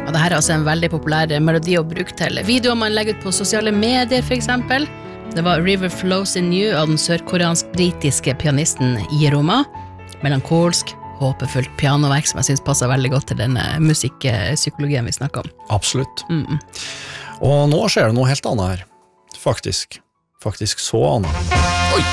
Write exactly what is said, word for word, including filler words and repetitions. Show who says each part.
Speaker 1: Og det her er altså en veldig populær melodi å bruke til videoer man legger ut på sosiale medier, for eksempel. Det var River Flows in You av den sørkoreansk-britiske pianisten Jeroma. Melankolsk, håpefullt pianoverk som jeg synes passer veldig godt til denne musikkpsykologien vi snakker om.
Speaker 2: Absolutt.
Speaker 1: Mm.
Speaker 2: Og nå skjer det noe helt annet her. Faktisk. Faktisk så annet. Oi!